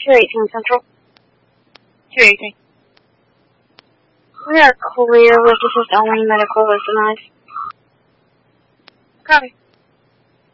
218 Central. 218. We are clear with this is only medical is denied. Copy.